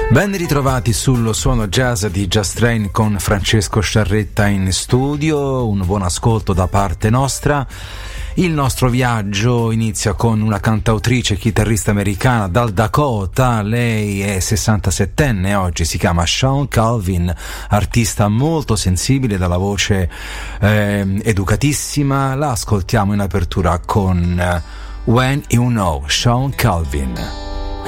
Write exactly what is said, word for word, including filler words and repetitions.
Ben ritrovati sullo suono jazz di Jazz Train con Francesco Sciarretta in studio, un buon ascolto da parte nostra. Il nostro viaggio inizia con una cantautrice e chitarrista americana dal Dakota. Lei è sessantasettenne oggi, si chiama Shawn Colvin, artista molto sensibile, dalla voce eh, educatissima. La ascoltiamo in apertura con uh, When You Know, Shawn Colvin.